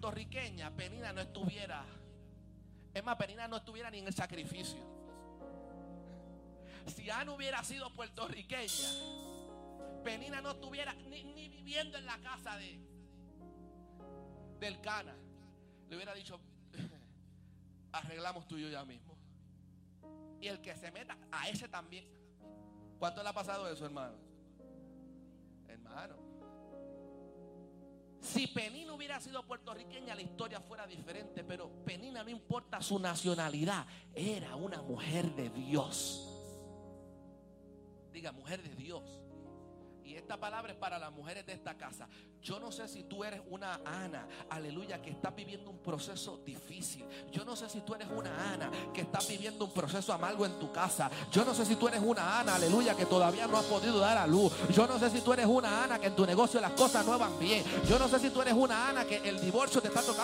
puertorriqueña, Penina no estuviera. Es más, Penina no estuviera ni en el sacrificio. Si Ana hubiera sido puertorriqueña, Penina no estuviera ni viviendo en la casa del Cana. Le hubiera dicho, arreglamos tú y yo ya mismo. Y el que se meta, a ese también. ¿Cuánto le ha pasado eso, hermano? Hermano, si Penina hubiera sido puertorriqueña, la historia fuera diferente. Pero Penina, no importa su nacionalidad, era una mujer de Dios. Diga, mujer de Dios. Y esta palabra es para las mujeres de esta casa. Yo no sé si tú eres una Ana, aleluya, que estás viviendo un proceso difícil. Yo no sé si tú eres una Ana que estás viviendo un proceso amargo en tu casa. Yo no sé si tú eres una Ana, aleluya, que todavía no has podido dar a luz. Yo no sé si tú eres una Ana que en tu negocio las cosas no van bien. Yo no sé si tú eres una Ana que el divorcio te está tocando